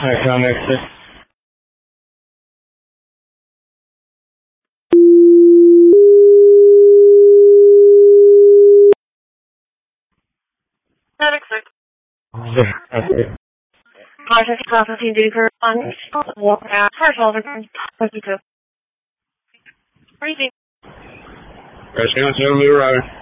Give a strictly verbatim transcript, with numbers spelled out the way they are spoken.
I found exit. Medic six. Okay. Contact processing Duker on walk out. First of all, twenty-two. Briefing. Press down, so we arrive.